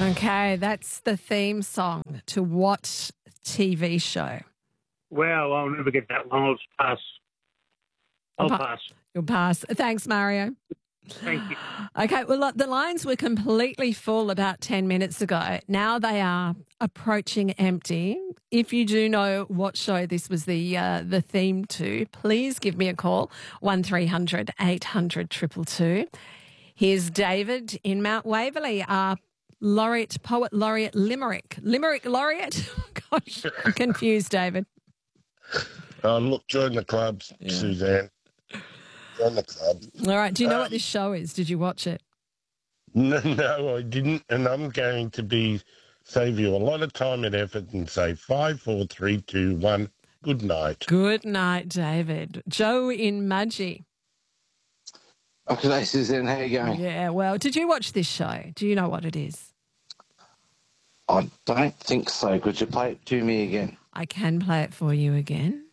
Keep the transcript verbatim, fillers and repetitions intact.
Okay, that's the theme song to what T V show? Wow, I'll never get that one. I'll just pass. I'll Pa- pass. You'll pass. Thanks, Mario. Thank you. Okay, well, look, the lines were completely full about ten minutes ago. Now they are approaching empty. If you do know what show this was the uh, the theme to, please give me a call, one three hundred eight hundred two two two. Here's David in Mount Waverley, our laureate, poet laureate Limerick. Limerick laureate? Gosh, I'm confused, David. Um, look, join the club, Suzanne. Join the club. All right, do you know Um, what this show is? Did you watch it? No, no, I didn't, and I'm going to be save you a lot of time and effort and say five, four, three, two, one. Good night. Good night, David. Joe in Mudgee. Okay, Suzanne, how you going? Yeah, well, did you watch this show? Do you know what it is? I don't think so. Could you play it to me again? I can play it for you again.